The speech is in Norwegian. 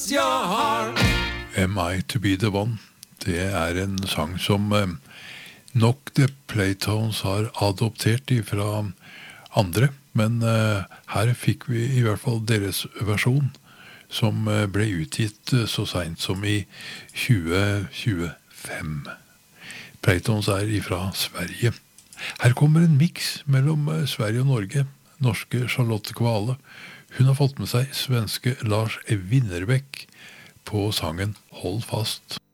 Am I to be the one? Det er en sang som nok The Playtones har adoptert fra andre, men her fikk vi i hvert fall deres versjon, som ble utgitt så sent som i 2025. Playtones er fra Sverige. Her kommer en mix mellom Sverige og Norge. Norske Charlotte Kvale. Hun har fått med seg svenske Lars Winnerbäck på sangen Hold fast.